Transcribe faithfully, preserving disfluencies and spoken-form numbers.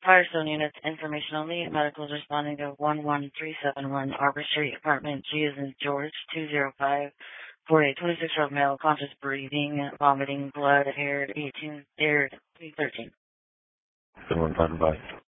Firestone units, information only. Medicals responding to one one three seven one Arbor Street, apartment G is in George, two zero five four eight, twenty-six-year-old male, conscious breathing, vomiting, blood, aired, eighteen, aired, thirteen. Someone find advice.